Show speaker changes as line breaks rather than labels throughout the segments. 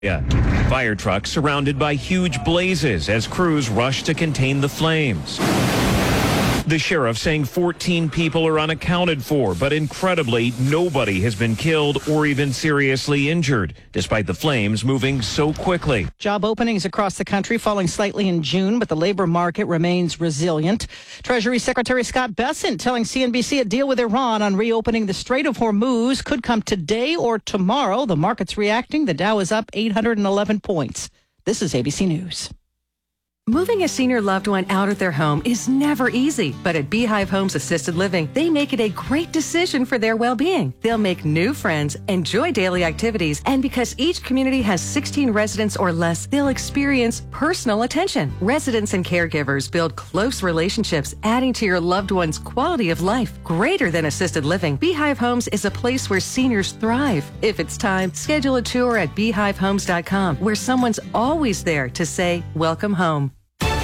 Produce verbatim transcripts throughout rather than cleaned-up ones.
Yeah. Fire trucks surrounded by huge blazes as crews rush to contain the flames. The sheriff saying fourteen people are unaccounted for, but incredibly, nobody has been killed or even seriously injured, despite the flames moving so quickly.
Job openings across the country falling slightly in June, but the labor market remains resilient. Treasury Secretary Scott Bessent telling C N B C a deal with Iran on reopening the Strait of Hormuz could come today or tomorrow. The market's reacting. The Dow is up eight hundred eleven points. This is A B C News.
Moving a senior loved one out of their home is never easy, but at Beehive Homes Assisted Living, they make it a great decision for their well-being. They'll make new friends, enjoy daily activities, and because each community has sixteen residents or less, they'll experience personal attention. Residents and caregivers build close relationships, adding to your loved one's quality of life. Greater than assisted living, Beehive Homes is a place where seniors thrive. If it's time, schedule a tour at beehive homes dot com, where someone's always there to say, welcome home.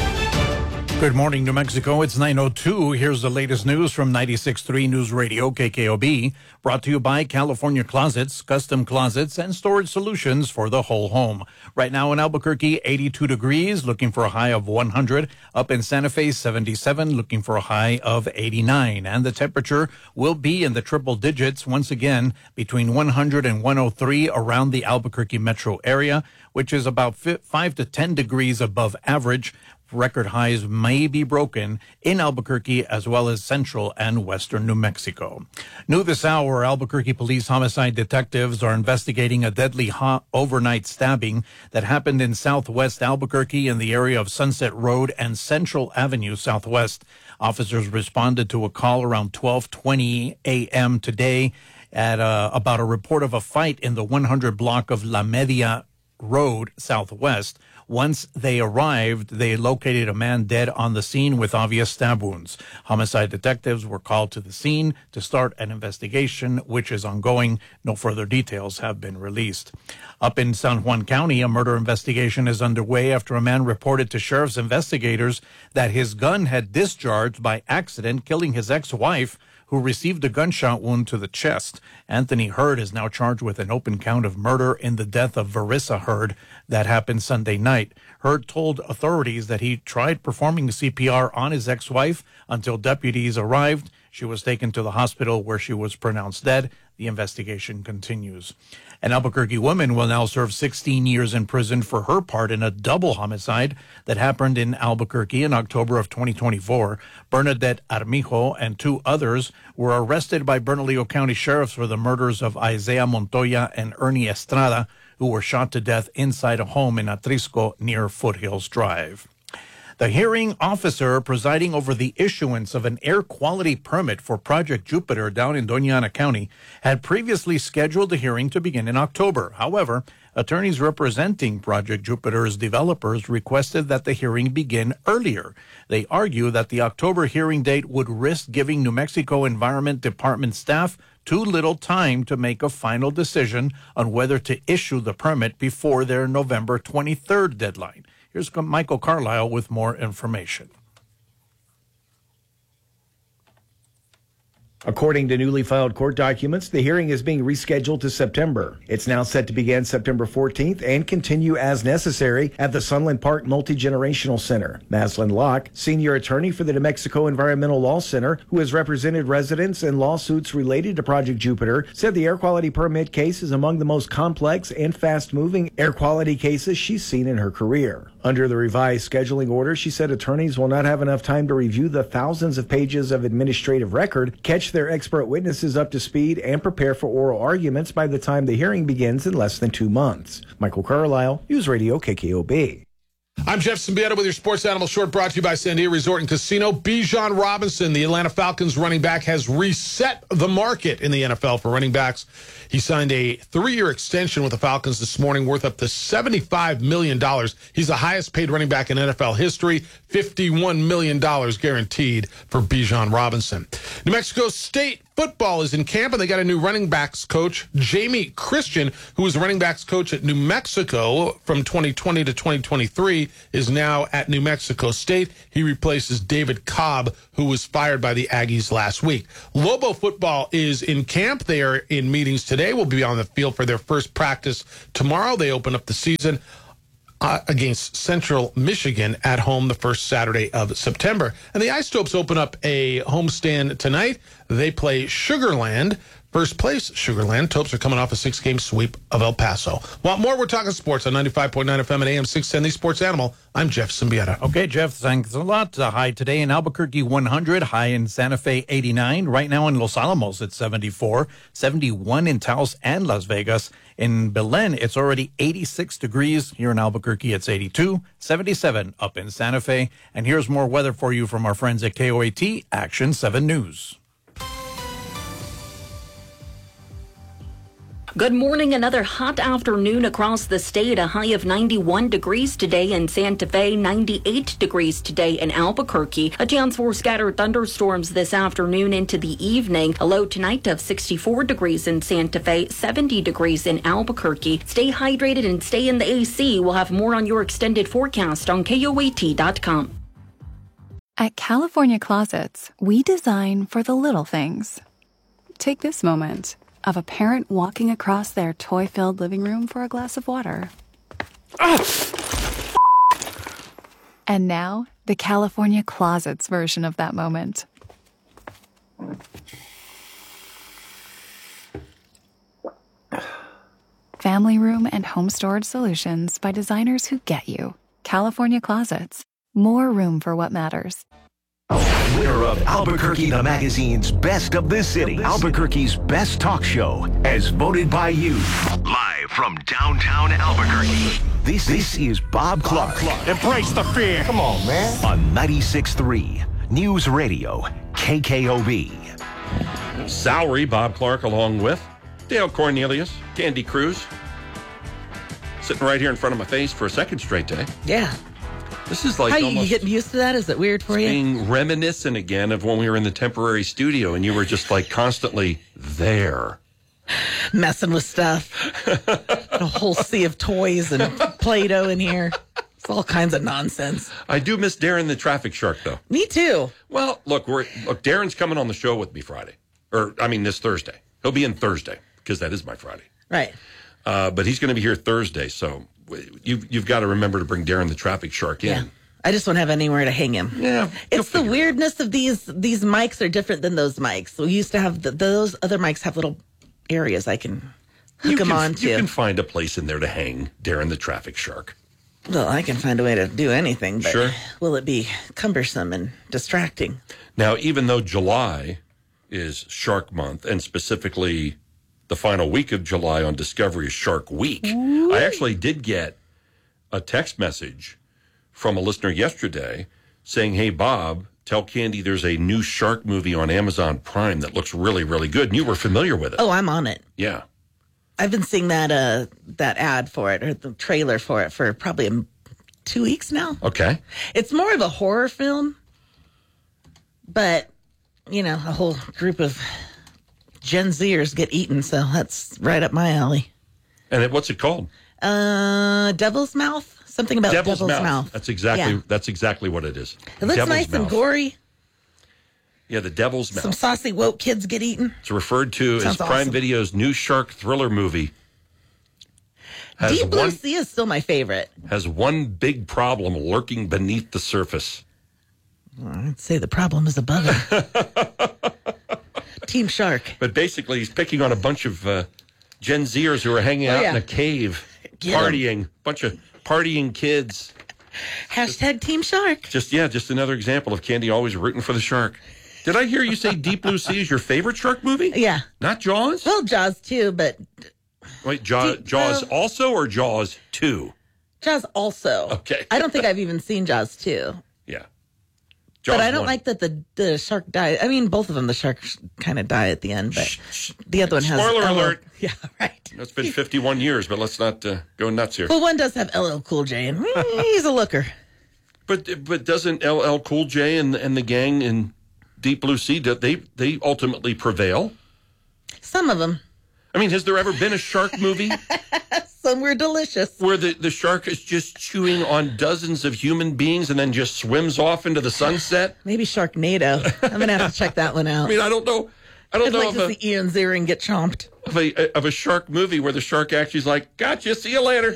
Good morning, New Mexico. It's nine oh two. Here's the latest news from ninety-six point three News Radio, K K O B, brought to you by California Closets, custom closets, and storage solutions for the whole home. Right now in Albuquerque, eighty-two degrees, looking for a high of one hundred. Up in Santa Fe, seventy-seven, looking for a high of eighty-nine. And the temperature will be in the triple digits once again between one hundred and one oh three around the Albuquerque metro area, which is about five to ten degrees above average. Record highs may be broken in Albuquerque as well as central and western New Mexico. New this hour, Albuquerque police homicide detectives are investigating a deadly hot overnight stabbing that happened in southwest Albuquerque in the area of Sunset Road and Central Avenue Southwest. Officers responded to a call around twelve twenty a.m. today at uh, about a report of a fight in the one hundred block of La Media Road Southwest. Once they arrived, they located a man dead on the scene with obvious stab wounds. Homicide detectives were called to the scene to start an investigation, which is ongoing. No further details have been released. Up in San Juan County, a murder investigation is underway after a man reported to sheriff's investigators that his gun had discharged by accident, killing his ex-wife, who received a gunshot wound to the chest. Anthony Hurd is now charged with an open count of murder in the death of Verissa Hurd that happened Sunday night. Hurd told authorities that he tried performing C P R on his ex-wife until deputies arrived. She was taken to the hospital where she was pronounced dead. The investigation continues. An Albuquerque woman will now serve sixteen years in prison for her part in a double homicide that happened in Albuquerque in October of twenty twenty-four. Bernadette Armijo and two others were arrested by Bernalillo County sheriffs for the murders of Isaiah Montoya and Ernie Estrada, who were shot to death inside a home in Atrisco near Foothills Drive. The hearing officer presiding over the issuance of an air quality permit for Project Jupiter down in Doña Ana County had previously scheduled the hearing to begin in October. However, attorneys representing Project Jupiter's developers requested that the hearing begin earlier. They argue that the October hearing date would risk giving New Mexico Environment Department staff too little time to make a final decision on whether to issue the permit before their November twenty-third deadline. Here's Michael Carlisle with more information.
According to newly filed court documents, the hearing is being rescheduled to September. It's now set to begin September fourteenth and continue as necessary at the Sunland Park Multi-Generational Center. Maslin Locke, senior attorney for the New Mexico Environmental Law Center, who has represented residents in lawsuits related to Project Jupiter, said the air quality permit case is among the most complex and fast-moving air quality cases she's seen in her career. Under the revised scheduling order, she said attorneys will not have enough time to review the thousands of pages of administrative record, catch their expert witnesses up to speed, and prepare for oral arguments by the time the hearing begins in less than two months. Michael Carlisle, News Radio K K O B.
I'm Jeff Symbieta with your Sports Animal Short, brought to you by Sandia Resort and Casino. Bijan Robinson, the Atlanta Falcons running back, has reset the market in the N F L for running backs. He signed a three-year extension with the Falcons this morning worth up to seventy-five million dollars. He's the highest-paid running back in N F L history, fifty-one million dollars guaranteed for Bijan Robinson. New Mexico State football is in camp, and they got a new running backs coach, Jamie Christian, who was running backs coach at New Mexico from twenty twenty to twenty twenty-three, is now at New Mexico State. He replaces David Cobb, who was fired by the Aggies last week. Lobo football is in camp. They are in meetings today. Will be on the field for their first practice tomorrow. They open up the season Uh, against Central Michigan at home the first Saturday of September. And the Ice Topes open up a homestand tonight. They play Sugarland. First place, Sugarland. Topes are coming off a six-game sweep of El Paso. Want more? We're talking sports on ninety-five point nine F M and A M six ten, the Sports Animal. I'm Jeff Symbieta.
Okay, Jeff, thanks a lot. The high today in Albuquerque, one hundred. High in Santa Fe, eighty-nine. Right now in Los Alamos, it's seventy-four. seventy-one in Taos and Las Vegas. In Belen, it's already eighty-six degrees. Here in Albuquerque, it's eighty-two. seventy-seven up in Santa Fe. And here's more weather for you from our friends at K O A T Action seven News.
Good morning. Another hot afternoon across the state. A high of ninety-one degrees today in Santa Fe, ninety-eight degrees today in Albuquerque. A chance for scattered thunderstorms this afternoon into the evening. A low tonight of sixty-four degrees in Santa Fe, seventy degrees in Albuquerque. Stay hydrated and stay in the A C. We'll have more on your extended forecast on K O A T dot com.
At California Closets, we design for the little things. Take this moment of a parent walking across their toy-filled living room for a glass of water. Ah! And now, the California Closets version of that moment. Family room and home storage solutions by designers who get you. California Closets. More room for what matters.
Winner of Albuquerque the Magazine's Best of the City, Albuquerque's best talk show, as voted by you. Live from downtown Albuquerque, this, this is Bob Clark. Bob Clark. Embrace the fear. Come on, man. On ninety-six point three News Radio, K K O B.
Salary, Bob Clark, along with Dale Cornelius, Candy Cruz, sitting right here in front of my face for a second straight day.
Yeah.
This is like
How
almost
you getting used to that? Is it weird for you?
Being reminiscent again of when we were in the temporary studio and you were just like constantly there.
Messing with stuff. A whole sea of toys and Play-Doh in here. It's all kinds of nonsense.
I do miss Darren the traffic shark, though.
Me too.
Well, look, we're look. Darren's coming on the show with me Friday. Or, I mean, this Thursday. He'll be in Thursday because that is my Friday.
Right.
Uh, but he's going to be here Thursday, so you've, you've got to remember to bring Darren the traffic shark in.
Yeah. I just don't have anywhere to hang him.
Yeah.
It's the weirdness of these these mics are different than those mics. We used to have, the, those other mics have little areas I can hook
you
them
can,
onto.
You can find a place in there to hang Darren the traffic shark.
Well, I can find a way to do anything, but
sure.
Will it be cumbersome and distracting?
Now, even though July is Shark Month, and specifically the final week of July on Discovery is Shark Week, Ooh. I actually did get a text message from a listener yesterday saying, hey, Bob, tell Candy there's a new shark movie on Amazon Prime that looks really, really good. And you were familiar with it.
Oh, I'm on it.
Yeah.
I've been seeing that uh, that ad for it, or the trailer for it, for probably a, two weeks now.
Okay.
It's more of a horror film, but, you know, a whole group of Gen Zers get eaten, so that's right up my alley.
And it, what's it called?
Uh, Devil's Mouth? Something about
Devil's,
Devil's
Mouth.
Mouth.
That's exactly
yeah.
that's exactly what it is.
It looks
Devil's
nice
Mouth.
and gory.
Yeah, the Devil's Mouth.
Some saucy woke kids get eaten.
It's referred to
Sounds
as Prime
awesome.
Video's new shark thriller movie. Has
Deep Blue
one,
Sea is still my favorite.
Has one big problem lurking beneath the surface.
Well, I'd say the problem is above it. Team Shark.
But basically, he's picking on a bunch of uh, Gen Zers who are hanging
Oh,
out
yeah.
in a cave,
Get
partying. A bunch of partying kids.
Hashtag Team Shark.
Just, yeah, just another example of Candy always rooting for the shark. Did I hear you say Deep Blue Sea is your favorite shark movie?
Yeah.
Not Jaws?
Well, Jaws too, but
Wait, Jaws,
Deep-
Jaws
uh,
also or Jaws two?
Jaws also.
Okay.
I don't think I've even seen Jaws two.
Yeah. Jaws
But I don't
one.
like that the, the shark died. I mean, both of them, the sharks kind of die at the end, but the other one has...
Spoiler
L L
alert.
Yeah, right.
It's been fifty-one years, but let's not uh, go nuts here.
Well, one does have L L Cool J, and he's a looker.
But but doesn't L L Cool J and and the gang in Deep Blue Sea, do they they ultimately prevail?
Some of them.
I mean, has there ever been a shark movie?
Some were delicious.
Where the, the shark is just chewing on dozens of human beings and then just swims off into the sunset?
Maybe Sharknado. I'm going to have to check that one out.
I mean, I don't know. I don't
I'd
know
like
of
to
a,
see Ian Ziering get chomped.
Of a, of a shark movie where the shark actually is like, gotcha, see you later.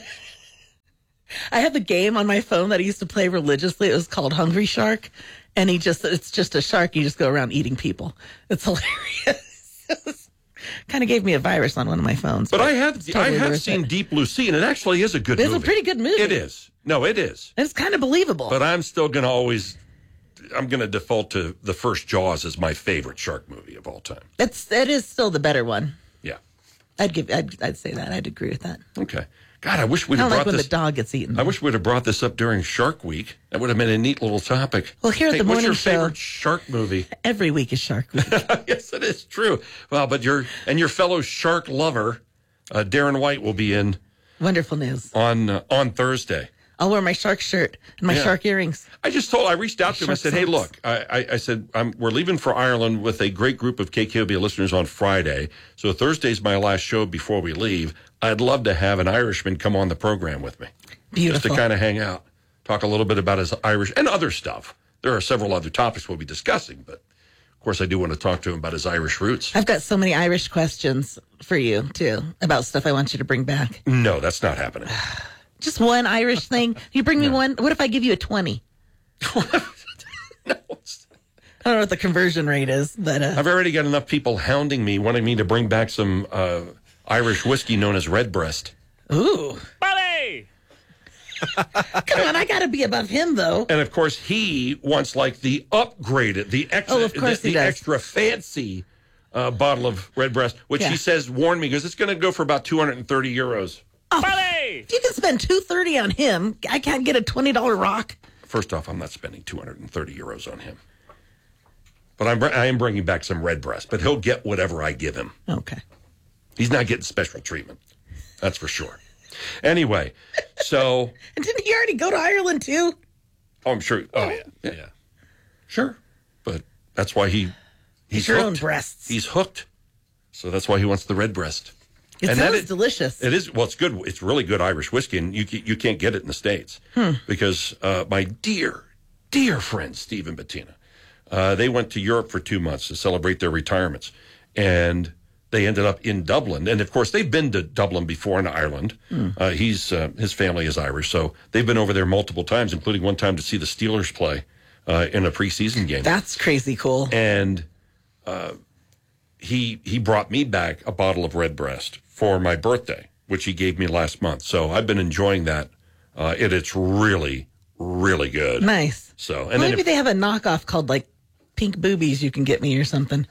I have a game on my phone that I used to play religiously. It was called Hungry Shark. And he just, it's just a shark. You just go around eating people. It's hilarious. Kind of gave me a virus on one of my phones.
But, but I have
totally
I have seen it. Deep Blue Sea, and it actually is a good
it's
movie.
It's a pretty good movie.
It is. No, it is.
And it's kind of believable.
But I'm still going to always, I'm going to default to the first Jaws as my favorite shark movie of all time.
It's, it is still the better one.
Yeah.
I'd give, I'd, I'd say that. I'd agree with that.
Okay. God, I wish we'd
I
have
don't
brought
like when
this.
the dog gets eaten.
I wish we'd have brought this up during Shark Week. That would have been a neat little topic.
Well, here at
hey,
the morning
what's your
show,
favorite shark movie?
Every week is Shark Week.
Yes, it is true. Well, but your and your fellow shark lover, uh, Darren White, will be in.
Wonderful news on
uh, on Thursday.
I'll wear my shark shirt and my yeah. shark earrings.
I just told, I reached out to him. I said, socks. hey, look, I, I, I said, I'm, we're leaving for Ireland with a great group of K K O B listeners on Friday. So Thursday's my last show before we leave. I'd love to have an Irishman come on the program with me.
Beautiful.
Just to kind of hang out, talk a little bit about his Irish and other stuff. There are several other topics we'll be discussing, but of course I do want to talk to him about his Irish roots.
I've got so many Irish questions for you, too, about stuff I want you to bring back.
No, that's not happening.
Just one Irish thing. You bring me no. one. What if I give you a twenty?
No.
I don't know what the conversion rate is, but uh...
I've already got enough people hounding me, wanting me to bring back some uh, Irish whiskey known as Redbreast.
Ooh,
Ballet!
Come on, I got to be above him, though.
And of course, he wants like the upgraded, the extra,
oh, of course
the,
he
the
does.
extra fancy uh, bottle of Redbreast, which
yeah.
he says warned me because it's going to go for about two hundred thirty euros.
Oh, if you can spend two thirty on him, I can't get a twenty dollar rock.
First off, I'm not spending two hundred thirty euros on him. But I'm, I am bringing back some Redbreast, but he'll get whatever I give him.
Okay.
He's not getting special treatment. That's for sure. Anyway, so...
And didn't he already go to Ireland, too?
Oh, I'm sure. Oh, yeah. Yeah. yeah. Sure. But that's why he... He's
your
hooked.
own breasts.
He's hooked. So that's why he wants the Redbreast.
It
and
sounds
that is,
delicious.
It is. Well, it's good. It's really good Irish whiskey, and you you can't get it in the States
hmm.
because uh, my dear, dear friend Steve and Bettina, uh, they went to Europe for two months to celebrate their retirements, and they ended up in Dublin. And of course, they've been to Dublin before in Ireland.
Hmm.
Uh, he's uh, his family is Irish, so they've been over there multiple times, including one time to see the Steelers play uh, in a preseason game.
That's crazy cool.
And uh, he he brought me back a bottle of Redbreast for my birthday, which he gave me last month. So I've been enjoying that. Uh, it, it's really, really good.
Nice.
So, and
well,
then
maybe
if,
they have a knockoff called like Pink Boobies you can get me or something.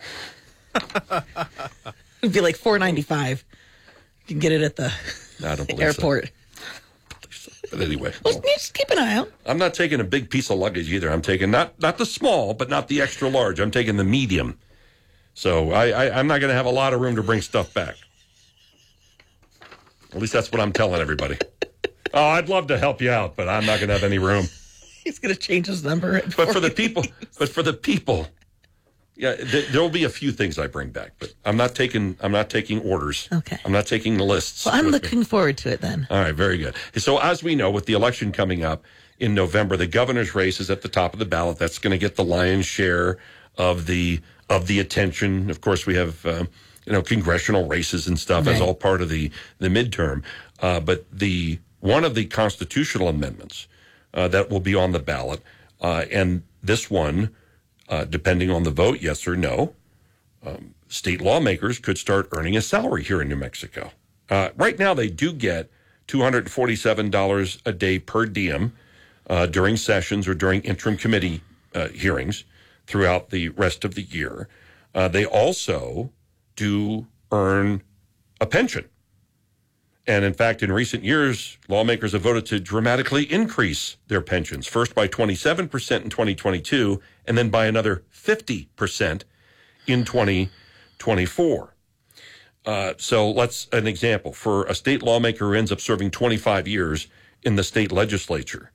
It'd be like four ninety-five. You can get it at the
I don't believe
airport.
So. But anyway,
well, well, just keep an eye out.
I'm not taking a big piece of luggage either. I'm taking not not the small, but not the extra large. I'm taking the medium. So I, I, I'm not going to have a lot of room to bring stuff back. At least that's what I'm telling everybody. Oh, I'd love to help you out, but I'm not going to have any room.
He's going to change his number.
But for the people, but for the people, yeah, th- there will be a few things I bring back, but I'm not taking. I'm not taking orders.
Okay.
I'm not taking the lists.
Well, I'm looking me. forward to it then.
All right, very good. So as we know, with the election coming up in November, the governor's race is at the top of the ballot. That's going to get the lion's share of the of the attention. Of course, we have um, you know congressional races and stuff right. as all part of the the midterm. Uh, but the one of the constitutional amendments uh, that will be on the ballot, uh, and this one, uh, depending on the vote, yes or no, um, state lawmakers could start earning a salary here in New Mexico. Uh, right now, they do get two hundred forty-seven dollars a day per diem uh, during sessions or during interim committee uh, hearings throughout the rest of the year. Uh, they also do earn a pension. And in fact, in recent years, lawmakers have voted to dramatically increase their pensions, first by twenty-seven percent in twenty twenty-two, and then by another fifty percent in twenty twenty-four. Uh, so let's, an example, for a state lawmaker who ends up serving twenty-five years in the state legislature,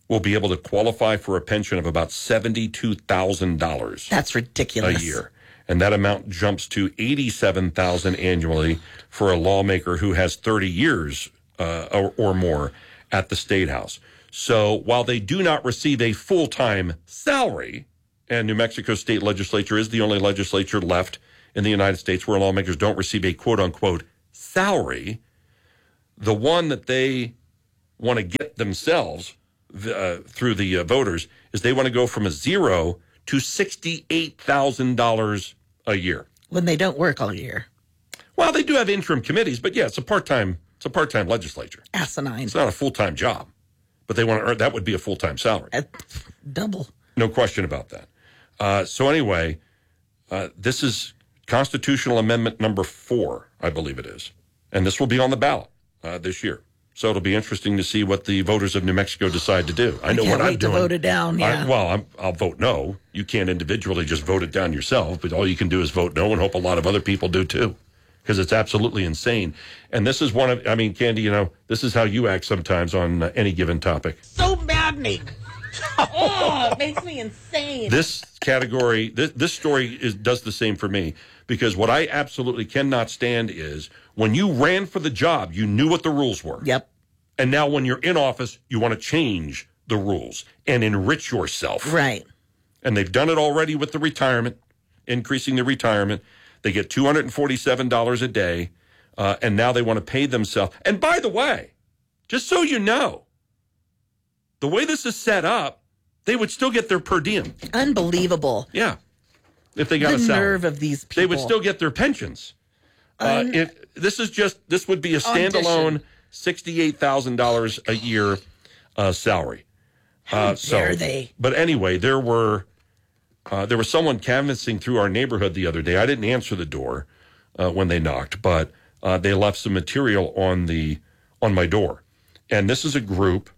will be able to qualify for a pension of about seventy-two thousand dollars.
That's ridiculous.
A year. And that amount jumps to eighty-seven thousand dollars annually for a lawmaker who has thirty years uh, or, or more at the State House. So while they do not receive a full-time salary, and New Mexico State Legislature is the only legislature left in the United States where lawmakers don't receive a quote-unquote salary, the one that they want to get themselves uh, through the uh, voters is they want to go from a zero to sixty-eight thousand dollars a year.
When they don't work all year.
Well, they do have interim committees, but yeah, it's a part-time it's a part-time legislature.
Asinine.
It's not a full-time job, but they want to earn, that would be a full-time salary.
Uh, double.
No question about that. Uh, so anyway, uh, this is constitutional amendment number four, I believe it is. And this will be on the ballot uh, this year. So it'll be interesting to see what the voters of New Mexico decide to do. I know
I can't
what
wait
I'm
to
doing.
vote it down, yeah.
I, well, I'm, I'll vote no. You can't individually just vote it down yourself, but all you can do is vote no and hope a lot of other people do too, because it's absolutely insane. And this is one of, I mean, Candy, you know, this is how you act sometimes on uh, any given topic.
So maddening. Oh, it makes me insane.
This category, this, this story is, does the same for me, because what I absolutely cannot stand is when you ran for the job, you knew what the rules were.
Yep.
And now when you're in office, you want to change the rules and enrich yourself.
Right.
And they've done it already with the retirement, increasing the retirement. They get two hundred forty-seven dollars a day, uh, and now they want to pay themselves. And by the way, just so you know, the way this is set up, they would still get their per diem.
Unbelievable.
Yeah. If they got
the
a salary.
nerve of these people.
They would still get their pensions.
Un-
uh, if this is just, this would be a standalone
Audition.
sixty-eight thousand dollars a year uh, salary.
How
uh, so,
dare they?
But anyway, there were, uh, there was someone canvassing through our neighborhood the other day. I didn't answer the door uh, when they knocked, but uh, they left some material on the, on my door. And this is a group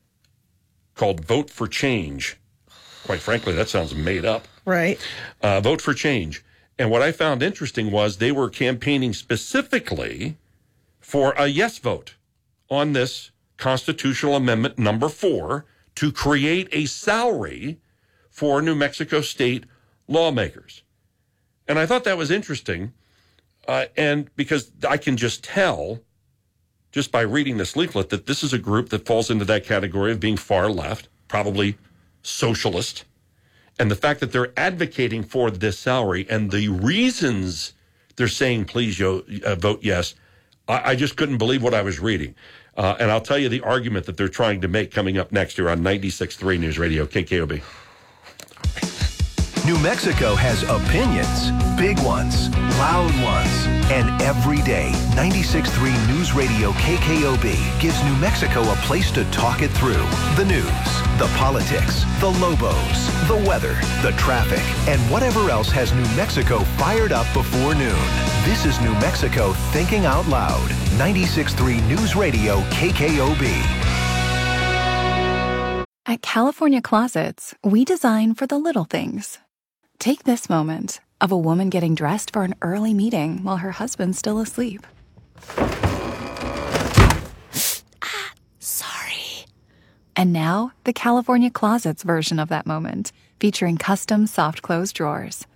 called Vote for Change. Quite frankly, that sounds made up.
Right.
Uh, Vote for Change. And what I found interesting was they were campaigning specifically for a yes vote on this constitutional amendment number four to create a salary for New Mexico State lawmakers. And I thought that was interesting. Uh, and because I can just tell just by reading this leaflet that this is a group that falls into that category of being far left, probably socialist. And the fact that they're advocating for this salary and the reasons they're saying, please yo, uh, vote yes, I, I just couldn't believe what I was reading. Uh, and I'll tell you the argument that they're trying to make coming up next here on ninety-six point three News Radio, K K O B.
New Mexico has opinions, big ones, loud ones, and every day, ninety-six point three News Radio K K O B gives New Mexico a place to talk it through. The news, the politics, the Lobos, the weather, the traffic, and whatever else has New Mexico fired up before noon. This is New Mexico Thinking Out Loud. ninety-six point three News Radio K K O B.
At California Closets, we design for the little things. Take this moment of a woman getting dressed for an early meeting while her husband's still asleep. Ah, sorry. And now, the California Closets version of that moment, featuring custom soft close drawers.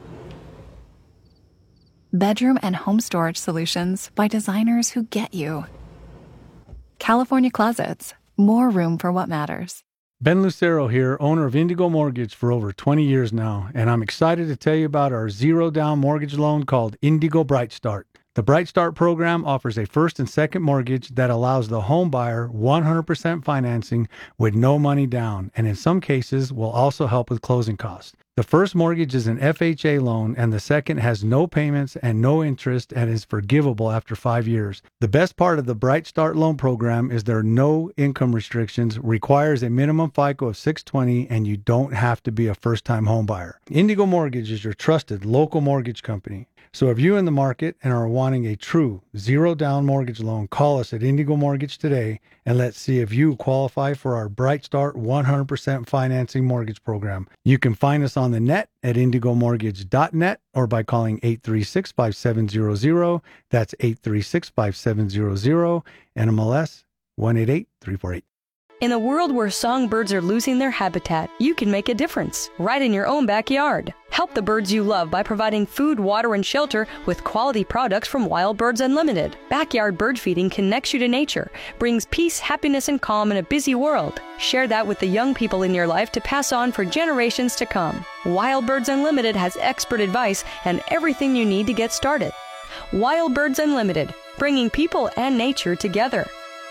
Bedroom and home storage solutions by designers who get you. California Closets, more room for what matters.
Ben Lucero here, owner of Indigo Mortgage for over twenty years now, and I'm excited to tell you about our zero-down mortgage loan called Indigo Bright Start. The Bright Start program offers a first and second mortgage that allows the home buyer one hundred percent financing with no money down, and in some cases will also help with closing costs. The first mortgage is an F H A loan, and the second has no payments and no interest and is forgivable after five years. The best part of the Bright Start loan program is there are no income restrictions, requires a minimum FICO of six twenty, and you don't have to be a first-time home buyer. Indigo Mortgage is your trusted local mortgage company. So if you're in the market and are wanting a true zero-down mortgage loan, call us at Indigo Mortgage today, and let's see if you qualify for our Bright Start one hundred percent financing mortgage program. You can find us on the net at indigo mortgage dot net or by calling eight three six, five seven zero zero. That's eight three six, five seven zero zero, N M L S one eight eight three four eight.
In a world where songbirds are losing their habitat, you can make a difference right in your own backyard. Help the birds you love by providing food, water, and shelter with quality products from Wild Birds Unlimited. Backyard bird feeding connects you to nature, brings peace, happiness, and calm in a busy world. Share that with the young people in your life to pass on for generations to come. Wild Birds Unlimited has expert advice and everything you need to get started. Wild Birds Unlimited, bringing people and nature together.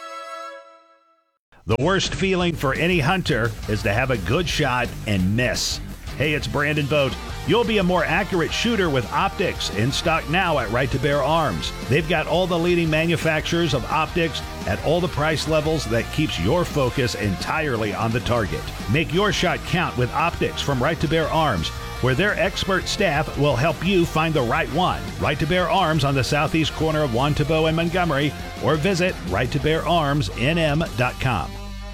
The worst feeling for any hunter is to have a good shot and miss. Hey, it's Brandon Vogt. You'll be a more accurate shooter with optics, in stock now at Right to Bear Arms. They've got all the leading manufacturers of optics at all the price levels that keeps your focus entirely on the target. Make your shot count with optics from Right to Bear Arms, where their expert staff will help you find the right one. Right to Bear Arms on the southeast corner of Juan Tabo and Montgomery, or visit right to bear arms n m dot com.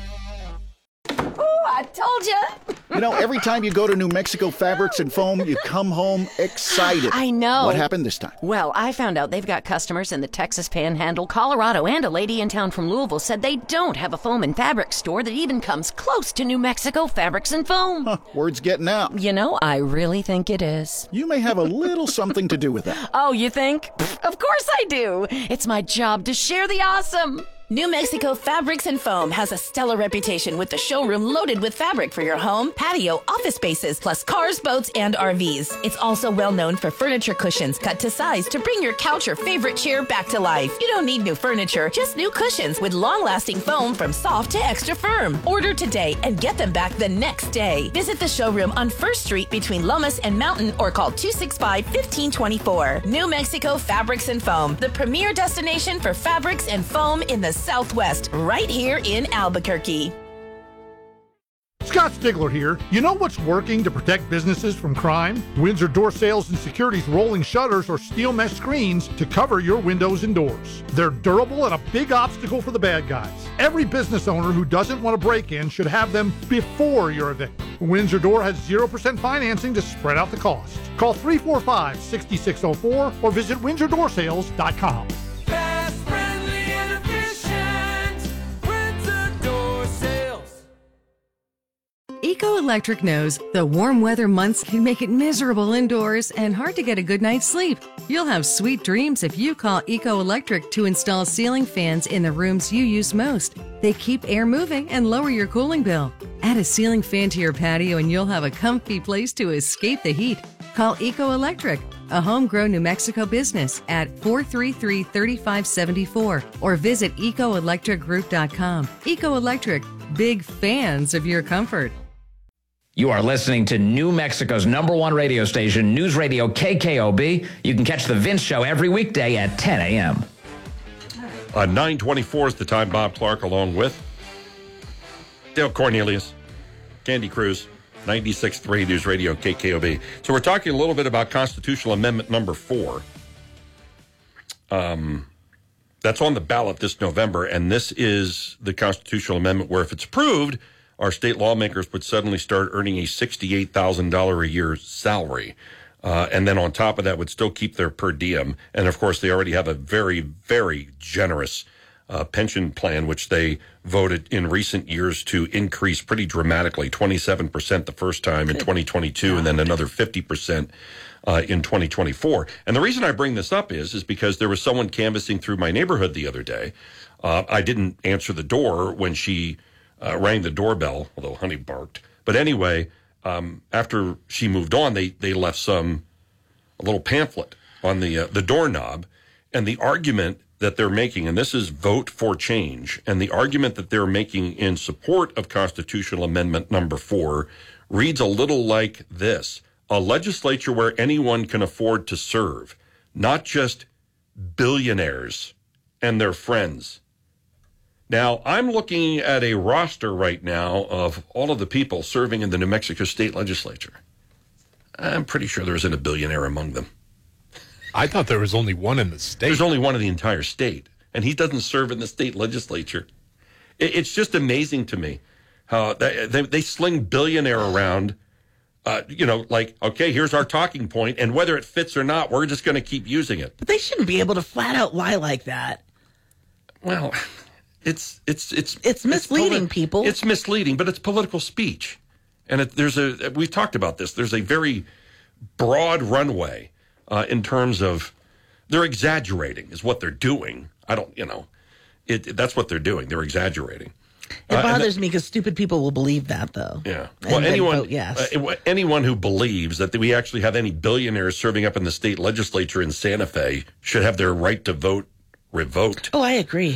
I told you.
You know, every time you go to New Mexico Fabrics and Foam, you come home excited.
I know.
What happened this time?
Well, I found out they've got customers in the Texas Panhandle, Colorado, and a lady in town from Louisville said they don't have a foam and fabric store that even comes close to New Mexico Fabrics and Foam.
Huh, word's getting out.
You know, I really think it is.
You may have a little something to do with that.
Oh, you think? Pfft, of course I do. It's my job to share the awesome.
New Mexico Fabrics and Foam has a stellar reputation with the showroom loaded with fabric for your home, patio, office spaces, plus cars, boats, and R Vs. It's also well known for furniture cushions cut to size to bring your couch or favorite chair back to life. You don't need new furniture, just new cushions with long-lasting foam from soft to extra firm. Order today and get them back the next day. Visit the showroom on First Street between Lomas and Mountain or call two six five, one five two four. New Mexico Fabrics and Foam, the premier destination for fabrics and foam in the Southwest, right here in Albuquerque.
Scott Stigler here. You know what's working to protect businesses from crime? Windsor Door Sales and Security's rolling shutters or steel mesh screens to cover your windows and doors. They're durable and a big obstacle for the bad guys. Every business owner who doesn't want to break in should have them before you're a victim. Windsor Door has zero percent financing to spread out the cost. Call three four five, six six zero four or visit windsor door sales dot com.
Eco Electric knows the warm weather months can make it miserable indoors and hard to get a good night's sleep. You'll have sweet dreams if you call Eco Electric to install ceiling fans in the rooms you use most. They keep air moving and lower your cooling bill. Add a ceiling fan to your patio and you'll have a comfy place to escape the heat. Call Eco Electric, a homegrown New Mexico business, at four three three, three five seven four or visit eco electric group dot com. Eco Electric, big fans of your comfort.
You are listening to New Mexico's number one radio station, News Radio K K O B. You can catch The Vince Show every weekday at ten a.m.
Uh, nine twenty-four is the time. Bob Clark along with Dale Cornelius, Candy Cruz, ninety-six point three News Radio K K O B. So we're talking a little bit about Constitutional Amendment number four. Um, that's on the ballot this November, and this is the constitutional amendment where if it's approved, our state lawmakers would suddenly start earning a sixty-eight thousand dollars a year salary. Uh, and then on top of that would still keep their per diem. And, of course, they already have a very, very generous uh, pension plan, which they voted in recent years to increase pretty dramatically, twenty-seven percent the first time in twenty twenty-two and then another fifty percent uh, in twenty twenty-four. And the reason I bring this up is, is because there was someone canvassing through my neighborhood the other day. Uh, I didn't answer the door when she Uh, rang the doorbell, although Honey barked. But anyway, um, after she moved on, they they left some a little pamphlet on the uh, the doorknob, and the argument that they're making, and this is Vote for Change, and the argument that they're making in support of Constitutional Amendment number four reads a little like this: a legislature where anyone can afford to serve, not just billionaires and their friends. Now, I'm looking at a roster right now of all of the people serving in the New Mexico State Legislature. I'm pretty sure there isn't a billionaire among them.
I thought there was only one in the state.
There's only one in the entire state, and he doesn't serve in the state legislature. It's just amazing to me how they, they, they sling billionaire around, uh, you know, like, okay, here's our talking point, and whether it fits or not, we're just going to keep using it.
But they shouldn't be able to flat out lie like that.
Well, it's it's it's
it's misleading
it's poli-
people.
It's misleading, but it's political speech, and it, there's a we've talked about this. There's a very broad runway uh, in terms of they're exaggerating is what they're doing. I don't, you know, it, that's what they're doing. They're exaggerating.
It
Uh,
bothers
that,
me because stupid people will believe that, though.
Yeah.
And
Well,
then
anyone,
vote yes.
uh, anyone who believes that we actually have any billionaires serving up in the state legislature in Santa Fe should have their right to vote revoked.
Oh, I agree.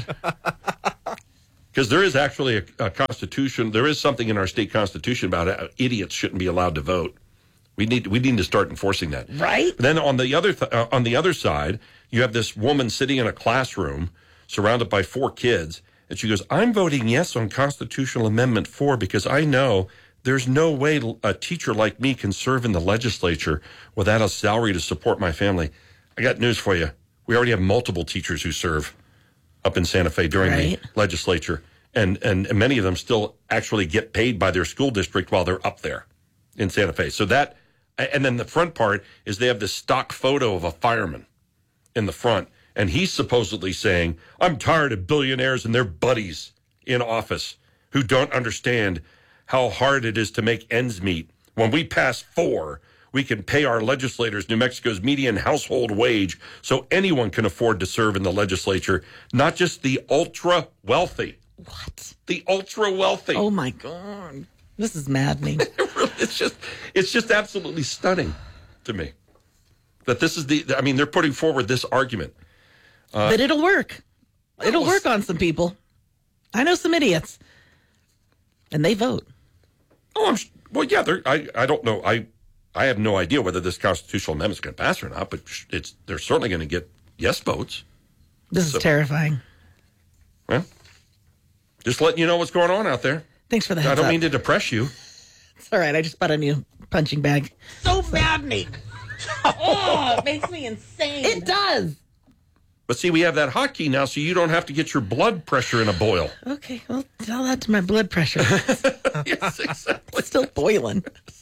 Because there is actually a, a constitution. There is something in our state constitution about it. Idiots shouldn't be allowed to vote. We need we need to start enforcing that.
Right.
Then on the other th- uh, on the other side, you have this woman sitting in a classroom surrounded by four kids. And she goes, I'm voting yes on Constitutional Amendment four because I know there's no way a teacher like me can serve in the legislature without a salary to support my family. I got news for you. We already have multiple teachers who serve up in Santa Fe during
Right.
the legislature. And, and and many of them still actually get paid by their school district while they're up there in Santa Fe. So that, and then the front part is they have this stock photo of a fireman in the front. And he's supposedly saying, I'm tired of billionaires and their buddies in office who don't understand how hard it is to make ends meet. When we pass four, we can pay our legislators New Mexico's median household wage so anyone can afford to serve in the legislature, not just the ultra wealthy.
What?
The ultra wealthy.
Oh, my God. This is maddening.
It's just, it's just absolutely stunning to me that this is the, I mean, they're putting forward this argument. Uh,
but it'll work. It'll
well,
work on some people. I know some idiots. And they vote.
Oh, I'm, well, yeah, they're, I, I don't know. I, I have no idea whether this constitutional amendment is going to pass or not, but it's, they're certainly going to get yes votes.
This
So-
is terrifying.
Well, just letting you know what's going on out there.
Thanks for the
I
heads
don't
up.
mean to depress you.
It's all right. I just bought a new punching bag. So maddening. Oh, it makes me insane. It does.
But see, we have that hotkey now, so you don't have to get your blood pressure in a boil.
Okay, well, tell that to my blood pressure.
Yes, exactly.
It's still boiling.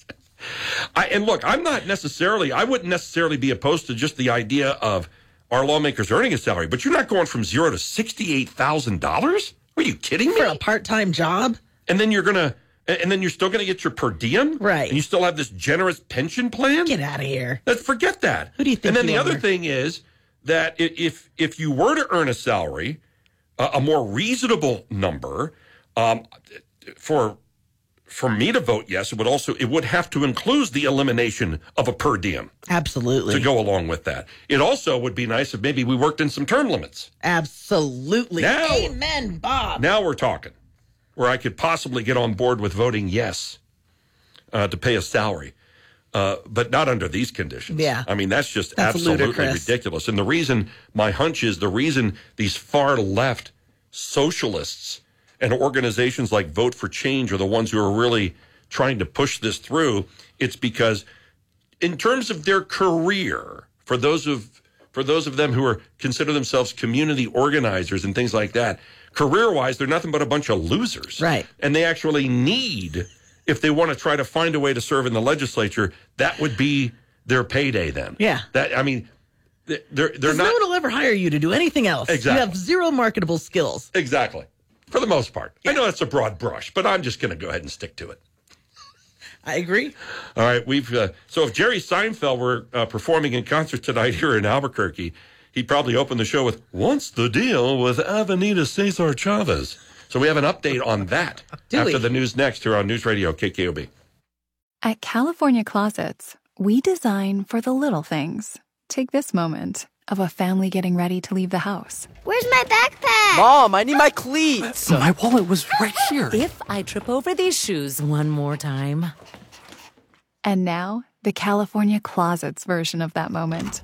I, and look, I'm not necessarily, I wouldn't necessarily be opposed to just the idea of our lawmakers earning a salary, but you're not going from zero to sixty-eight thousand dollars? Are you kidding me?
For a part-time job?
And then you're going to, and then you're still going to get your per diem?
Right.
And you still have this generous pension plan?
Get out of here.
Let's forget that.
Who do you think
And then
you
the
are?
other thing is that i- if if you were to earn a salary, uh, a more reasonable number, um, for for me to vote yes, it would also it would have to include the elimination of a per diem
Absolutely.
to go along with that. It also would be nice if maybe we worked in some term limits.
Absolutely.
Now-
Amen, Bob.
Now we're talking, where I could possibly get on board with voting yes uh, to pay a salary. Uh, but not under these conditions.
Yeah.
I mean, that's just
That's
absolutely
ludicrous.
ridiculous. And the reason, my hunch is the reason these far left socialists and organizations like Vote for Change are the ones who are really trying to push this through, it's because in terms of their career, for those of for those of them who are consider themselves community organizers and things like that, career-wise, they're nothing but a bunch of losers.
Right.
And they actually need, if they want to try to find a way to serve in the legislature, that would be their payday then.
Yeah.
That I mean, they're they're
'Cause
not
no one will ever hire you to do anything else.
Exactly.
You have zero marketable skills.
exactly for the most part. I know that's a broad brush, but I'm just going to go ahead and stick to it.
I agree.
All right, we've uh, so if Jerry Seinfeld were uh, performing in concert tonight here in Albuquerque, he'd probably open the show with "What's the deal with Avenida Cesar Chavez?" So we have an update on that
Do
after
we?
the news next here on News Radio K K O B.
At California Closets, we design for the little things. Take this moment of a family getting ready to leave the house.
Where's my backpack?
Mom, I need my cleats.
My
wallet was right here.
If I trip over these shoes one more time.
And now, the California Closets version of that moment.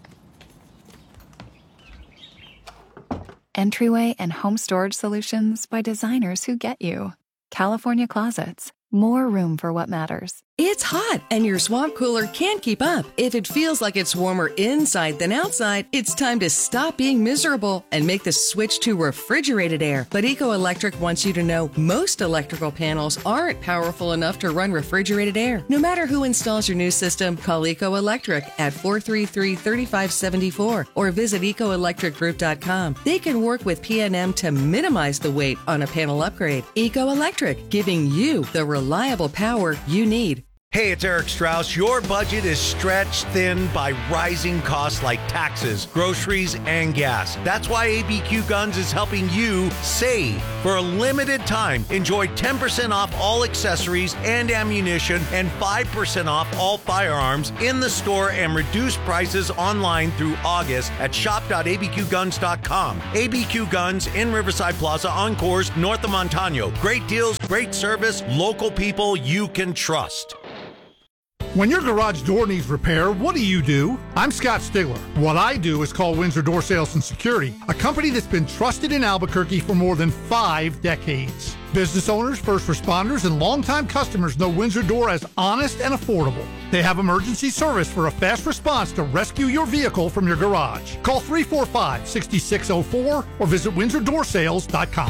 Entryway and home storage solutions by designers who get you. California Closets. More room for what matters.
It's hot, and your swamp cooler can't keep up. If it feels like it's warmer inside than outside, it's time to stop being miserable and make the switch to refrigerated air. But Eco Electric wants you to know most electrical panels aren't powerful enough to run refrigerated air. No matter who installs your new system, call Eco Electric at four three three, three five seven four or visit eco electric group dot com. They can work with P and M to minimize the weight on a panel upgrade. Eco Electric, giving you the reliable power you need.
Hey, it's Eric Strauss. Your budget is stretched thin by rising costs like taxes, groceries, and gas. That's why A B Q Guns is helping you save. For a limited time, enjoy ten percent off all accessories and ammunition and five percent off all firearms in the store and reduced prices online through August at shop dot a b q guns dot com. A B Q Guns in Riverside Plaza on Coors, north of Montano. Great deals, great service, local people you can trust.
When your garage door needs repair, what do you do? I'm Scott Stigler. What I do is call Windsor Door Sales and Security, a company that's been trusted in Albuquerque for more than five decades. Business owners, first responders, and longtime customers know Windsor Door as honest and affordable. They have emergency service for a fast response to rescue your vehicle from your garage. Call three four five, six six zero four or visit windsor door sales dot com.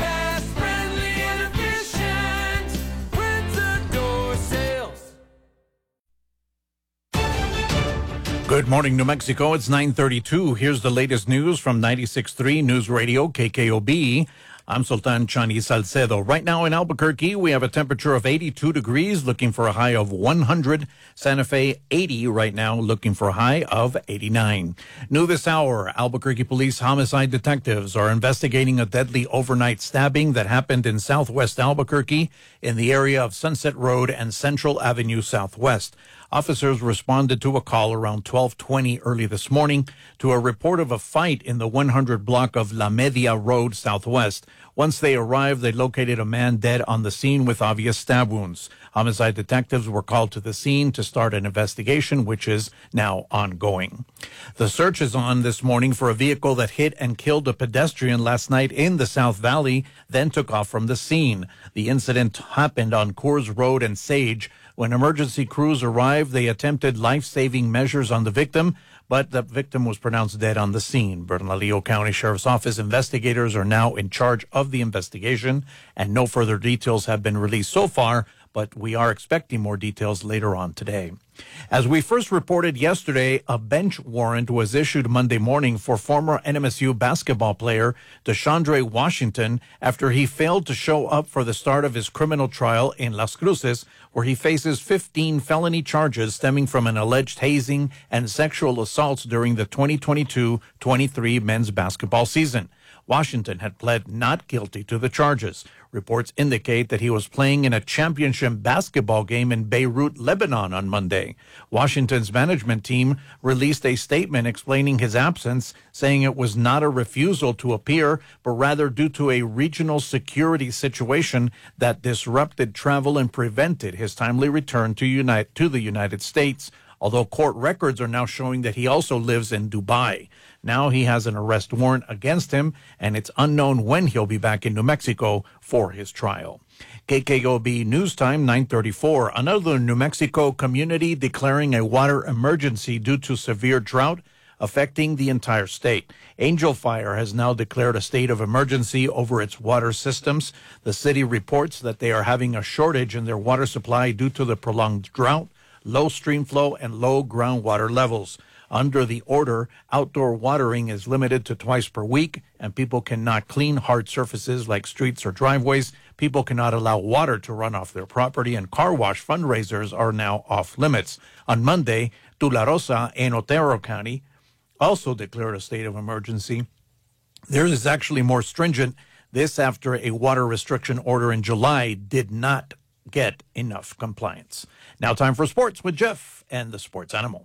Good morning, New Mexico. It's nine thirty-two. Here's the latest news from ninety-six point three News Radio, K K O B. I'm Sultan Chani Salcedo. Right now in Albuquerque, we have a temperature of eighty-two degrees, looking for a high of one hundred. Santa Fe, eighty right now, looking for a high of eighty-nine. New this hour, Albuquerque police homicide detectives are investigating a deadly overnight stabbing that happened in southwest Albuquerque in the area of Sunset Road and Central Avenue Southwest. Officers responded to a call around twelve twenty early this morning to a report of a fight in the one hundred block of La Media Road Southwest. Once they arrived, they located a man dead on the scene with obvious stab wounds. Homicide detectives were called to the scene to start an investigation, which is now ongoing. The search is on this morning for a vehicle that hit and killed a pedestrian last night in the South Valley, then took off from the scene. The incident happened on Coors Road and Sage. When emergency crews arrived, they attempted life-saving measures on the victim, but the victim was pronounced dead on the scene. Bernalillo County Sheriff's Office investigators are now in charge of the investigation, and no further details have been released so far, but we are expecting more details later on today. As we first reported yesterday, a bench warrant was issued Monday morning for former N M S U basketball player DeShondre Washington after he failed to show up for the start of his criminal trial in Las Cruces, where he faces fifteen felony charges stemming from an alleged hazing and sexual assaults during the twenty twenty-two twenty-three men's basketball season. Washington had pled not guilty to the charges. Reports indicate that he was playing in a championship basketball game in Beirut, Lebanon on Monday. Washington's management team released a statement explaining his absence, saying it was not a refusal to appear, but rather due to a regional security situation that disrupted travel and prevented his timely return to, unite, to the United States, although court records are now showing that he also lives in Dubai. Now he has an arrest warrant against him, and it's unknown when he'll be back in New Mexico for his trial. K K O B News Time, nine thirty-four. Another New Mexico community declaring a water emergency due to severe drought affecting the entire state. Angel Fire has now declared a state of emergency over its water systems. The city reports that they are having a shortage in their water supply due to the prolonged drought, low stream flow, and low groundwater levels. Under the order, outdoor watering is limited to twice per week, and people cannot clean hard surfaces like streets or driveways. People cannot allow water to run off their property, and car wash fundraisers are now off limits. On Monday, Tularosa in Otero County also declared a state of emergency. Theirs is actually more stringent. This after a water restriction order in July did not get enough compliance. Now time for sports with Jeff and the Sports Animal.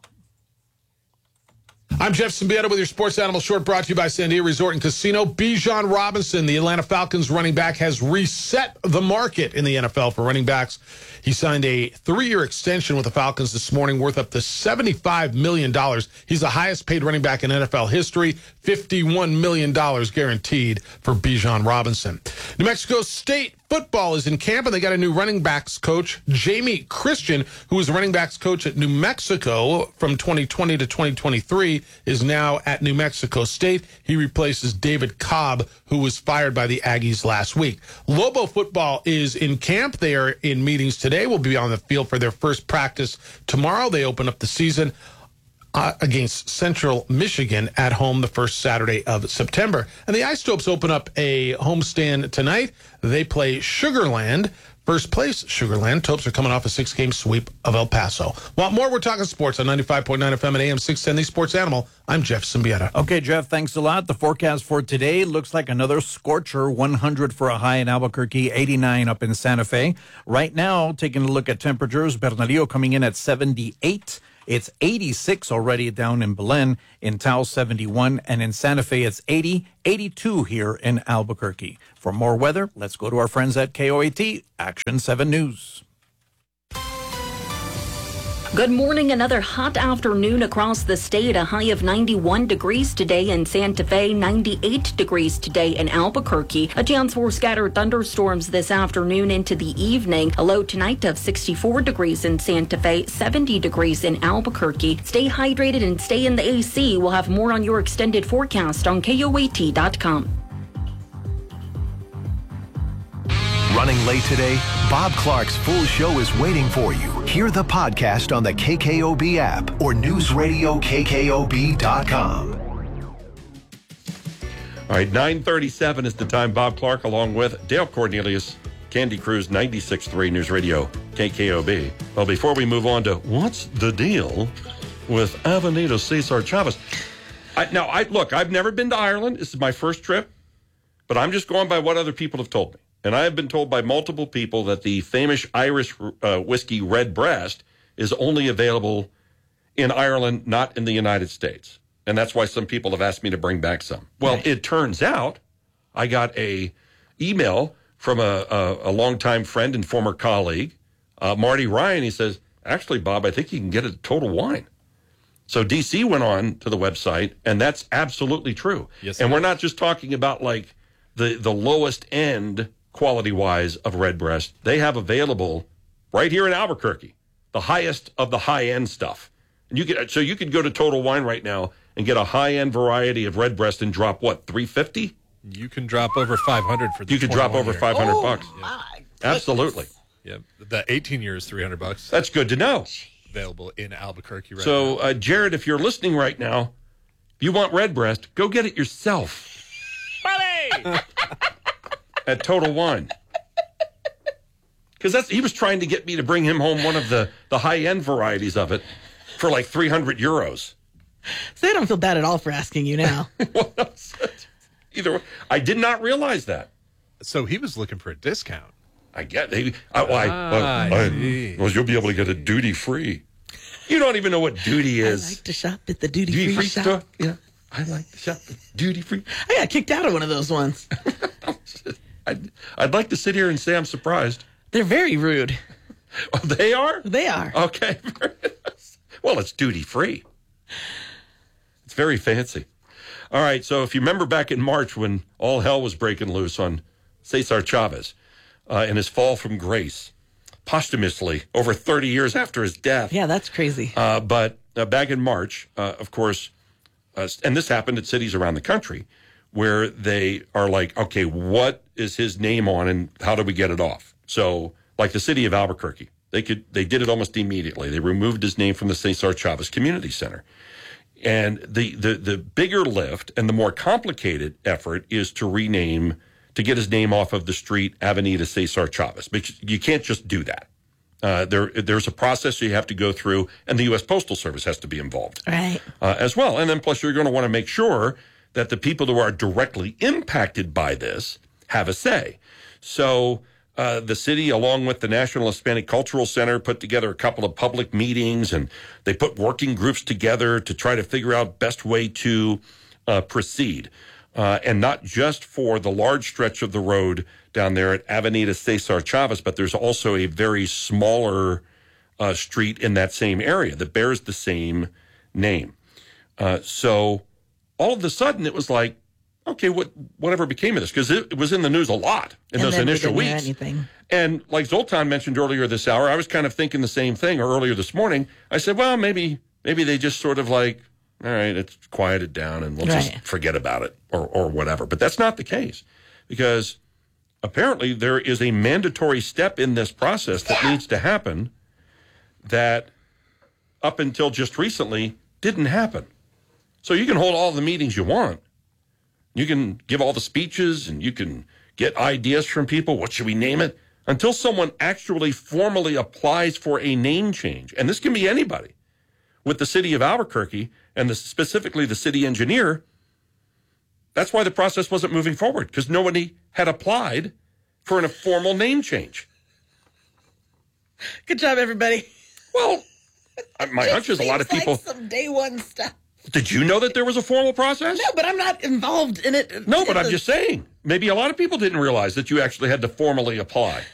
I'm Jeff Symbieta with your Sports Animal Short, brought to you by Sandia Resort and Casino. Bijan Robinson, the Atlanta Falcons running back, has reset the market in the N F L for running backs. He signed a three-year extension with the Falcons this morning worth up to seventy-five million dollars. He's the highest paid running back in N F L history. fifty-one million dollars guaranteed for Bijan Robinson. New Mexico State football is in camp, and they got a new running backs coach, Jamie Christian, who was running backs coach at New Mexico from twenty twenty to twenty twenty-three, is now at New Mexico State. He replaces David Cobb, who was fired by the Aggies last week. Lobo football is in camp. They are in meetings today. Will be on the field for their first practice tomorrow. They open up the season Uh, against Central Michigan at home the first Saturday of September. And the Ice Topes open up a homestand tonight. They play Sugarland. First place, Sugarland. Topes are coming off a six-game sweep of El Paso. Want more? We're talking sports on ninety-five point nine F M and A M six ten, the Sports Animal. I'm Jeff Symbieta.
Okay, Jeff, thanks a lot. The forecast for today looks like another scorcher, one hundred for a high in Albuquerque, eighty-nine up in Santa Fe. Right now, taking a look at temperatures, Bernalillo coming in at seventy-eight. It's eighty-six already down in Belen, in Taos seventy-one, and in Santa Fe it's eighty, eighty-two here in Albuquerque. For more weather, let's go to our friends at K O A T, Action seven News.
Good morning. Another hot afternoon across the state. A high of ninety-one degrees today in Santa Fe, ninety-eight degrees today in Albuquerque. A chance for scattered thunderstorms this afternoon into the evening. A low tonight of sixty-four degrees in Santa Fe, seventy degrees in Albuquerque. Stay hydrated and stay in the A C. We'll have more on your extended forecast on K O A T dot com.
Running late today? Bob Clark's full show is waiting for you. Hear the podcast on the K K O B app or news radio K K O B dot com.
All right, nine thirty-seven is the time. Bob Clark along with Dale Cornelius, Candy Cruz, ninety-six point three News Radio K K O B. Well, before we move on to what's the deal with Avenida Cesar Chavez. I, now, I look, I've never been to Ireland. This is my first trip, but I'm just going by what other people have told me. And I have been told by multiple people that the famous Irish uh, whiskey Redbreast is only available in Ireland, not in the United States. And that's why some people have asked me to bring back some. Well, right. It turns out I got a email from a, a, a longtime friend and former colleague, uh, Marty Ryan. He says, actually, Bob, I think you can get it at Total Wine. So D C went on to the website, and that's absolutely true. Yes, and we're not just talking about like the, the lowest end quality-wise of Redbreast. They have available right here in Albuquerque the highest of the high-end stuff. And you could, so you could go to Total Wine right now and get a high-end variety of Redbreast and drop, what, three fifty?
You can drop over five hundred for the
You could drop over
year.
five hundred
Oh,
bucks.
my
Absolutely.
Yep. The eighteen year is three hundred bucks.
That's good to know.
Available in Albuquerque right
so,
now.
uh, Jared, if you're listening right now, if you want Redbreast, go get it yourself. At Total Wine. Because that's he was trying to get me to bring him home one of the, the high-end varieties of it for like three hundred euros.
So I don't feel bad at all for asking you now.
Either way, I did not realize that.
So he was looking for a discount.
I get it. I, well, I,
Ah,
well,
I
I-
see.
well, you'll be able to get it duty-free. You don't even know what duty is.
I like to shop at the duty,
Duty
free
free
shop.
store? Yeah, I like to shop at duty free.
I got kicked out of one of those ones.
I'd, I'd like to sit here and say I'm surprised.
They're very rude.
Oh, they are?
They are.
Okay. Well, it's duty free. It's very fancy. All right. So if you remember back in March when all hell was breaking loose on Cesar Chavez uh, and his fall from grace, posthumously over thirty years after his death.
Yeah, that's crazy.
Uh, but uh, back in March, uh, of course, uh, and this happened at cities around the country where they are like, okay, what is his name on and how do we get it off? So like the city of Albuquerque, they could they did it almost immediately. They removed his name from the Cesar Chavez Community Center. And the, the, the bigger lift and the more complicated effort is to rename, to get his name off of the street Avenida Cesar Chavez. Because you can't just do that. Uh, there, there's a process you have to go through, and the U S Postal Service has to be involved
Right.
uh, as well. And then plus you're going to want to make sure that the people who are directly impacted by this have a say. So uh, the city, along with the National Hispanic Cultural Center, put together a couple of public meetings, and they put working groups together to try to figure out best way to uh, proceed. Uh, and not just for the large stretch of the road down there at Avenida Cesar Chavez, but there's also a very smaller uh, street in that same area that bears the same name. Uh, so all of a sudden it was like, okay, what whatever became of this? Because it, it was in the news a lot in
and
those
then
initial
we didn't
weeks.
hear anything.
And like Zoltan mentioned earlier this hour, I was kind of thinking the same thing, or earlier this morning. I said, well, maybe maybe they just sort of like, all right, it's quieted down and we'll
Right.
just forget about it or or whatever. But that's not the case, because apparently there is a mandatory step in this process that needs to happen that up until just recently didn't happen. So you can hold all the meetings you want. You can give all the speeches and you can get ideas from people. What should we name it? Until someone actually formally applies for a name change. And this can be anybody. With the city of Albuquerque and the, specifically the city engineer, that's why the process wasn't moving forward, because nobody had applied for a formal name change.
Good job, everybody.
Well, my hunch is a lot of people.
Like some day one stuff.
Did you know that there was a formal process?
No, but I'm not involved in it.
No, but I'm just saying. Maybe a lot of people didn't realize that you actually had to formally apply.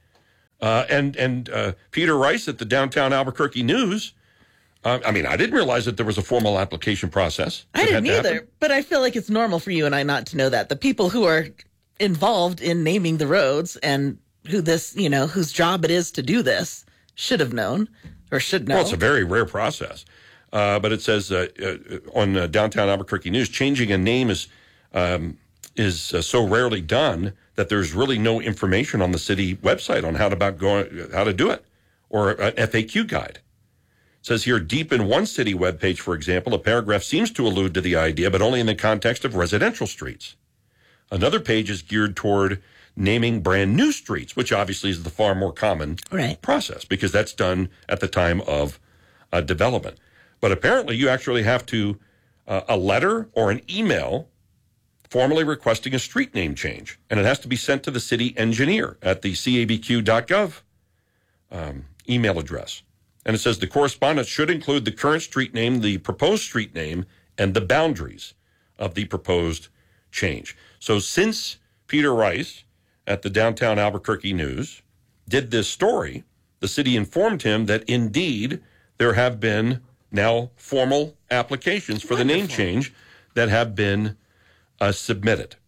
Uh, and and uh, Peter Rice at the Downtown Albuquerque News, uh, I mean, I didn't realize that there was a formal application process.
I
that had
didn't
to
either,
happen.
but I feel like it's normal for you and I not to know that. The people who are involved in naming the roads and who this, you know, whose job it is to do this should have known or should know.
Well, it's a very rare process. Uh, but it says uh, uh, on uh, Downtown Albuquerque News, changing a name is um, is uh, so rarely done that there's really no information on the city website on how to about going how to do it, or an F A Q guide. It says here, deep in one city webpage, for example, a paragraph seems to allude to the idea, but only in the context of residential streets. Another page is geared toward naming brand new streets, which obviously is the far more common
right.
process, because that's done at the time of uh, development. But apparently you actually have to, uh, a letter or an email formally requesting a street name change. And it has to be sent to the city engineer at the C A B Q dot gov um, email address. And it says the correspondence should include the current street name, the proposed street name, and the boundaries of the proposed change. So since Peter Rice at the Downtown Albuquerque News did this story, the city informed him that indeed there have been now formal applications for Wonderful. the name change that have been uh, submitted.